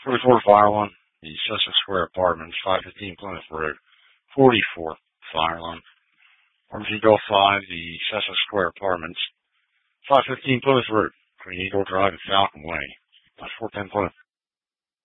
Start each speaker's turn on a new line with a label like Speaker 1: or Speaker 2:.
Speaker 1: 44 Fire Alarm, the Sussex Square Apartments, 515 Plymouth Road. 44 Fire Alarm. Emergency Bill 5, the Sussex Square Apartments, 515 Plymouth Road, Green Eagle Drive and Falcon Way. 410 Plymouth.